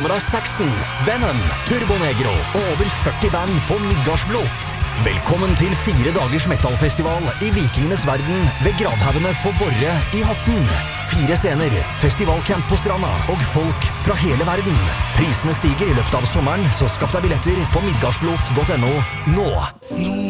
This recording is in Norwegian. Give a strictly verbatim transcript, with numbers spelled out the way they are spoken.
Nicolas Saxon, Venom, Turbonegro og over førti band på Midgardsblot. Velkommen til fire dagers metalfestival i Vikingenes verden ved Gravhaugene på Borre i Horten. Fire scener, festivalcamp på stranda og folk fra hele verden. Prisene stiger i løpet av sommeren, så skaff deg billetter på midgardsblot punktum no nå.